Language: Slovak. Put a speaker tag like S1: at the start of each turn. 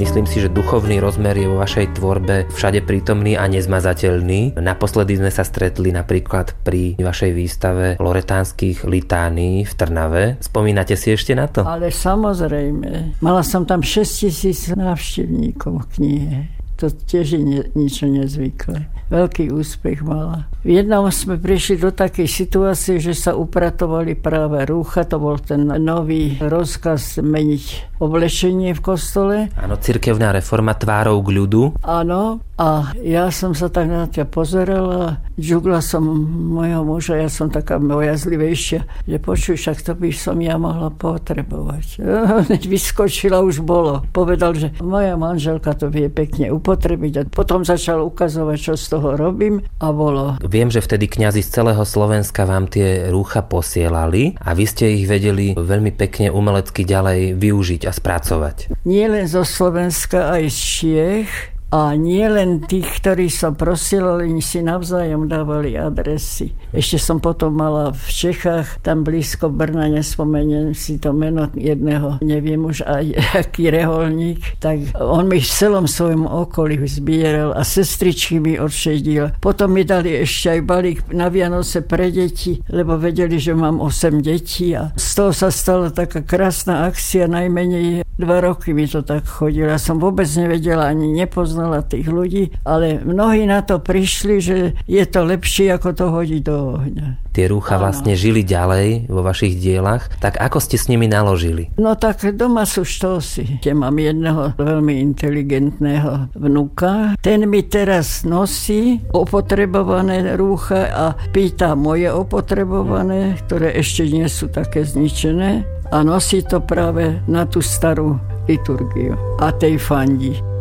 S1: Myslím si, že duchovný rozmer je vo vašej tvorbe všade prítomný a nezmazateľný. Naposledy sme sa stretli napríklad pri vašej výstave loretánskych litánií v Trnave. Spomínate si ešte na to?
S2: Ale samozrejme. Mala som tam 6 000 návštevníkov knihe. To tiež je niečo nezvyklé. Veľký úspech mala. V jednom sme prišli do takej situácie, že sa upratovali práve rúcha. To bol ten nový rozkaz meniť oblečenie v kostole.
S1: Áno, cirkevná reforma tvárou k ľudu.
S2: Áno, a ja som sa tak na ťa pozerala, džugla som mojho muža, ja som taká bojazlivejšia, že počuj, však to by som ja mohla potrebovať. Vyskočila, už bolo. Povedal, že moja manželka to vie pekne upotrebiť a potom začal ukazovať, čo z toho robím a bolo.
S1: Viem, že vtedy kňazi z celého Slovenska vám tie rúcha posielali a vy ste ich vedeli veľmi pekne umelecky ďalej využiť a spracovať.
S2: Nie len zo Slovenska, aj z Čiech. A nie len tých, ktorí som posielal, oni si navzájom dávali adresy. Ešte som potom mala v Čechách, tam blízko Brna, nespomeniem si to meno jedného, neviem už aj aký reholník, tak on mi v celom svojom okolí zbieral a sestričky mi odšedil. Potom mi dali ešte aj balík na Vianoce pre deti, lebo vedeli, že mám 8 detí a z toho sa stala taká krásna akcia, najmenej 2 roky mi to tak chodilo. Ja som vôbec nevedela, ani nepoznala tých ľudí, ale mnohí na to prišli, že je to lepšie, ako to hodiť do ohňa.
S1: Tie rúcha vlastne žili ďalej vo vašich dielach, tak ako ste s nimi naložili?
S2: No tak doma sú štosy. Mám jedného veľmi inteligentného vnuka. Ten mi teraz nosí opotrebované rúcha a pýta moje opotrebované, ktoré ešte nie sú také zničené, a nosí to práve na tú starú liturgiu a tej fandí.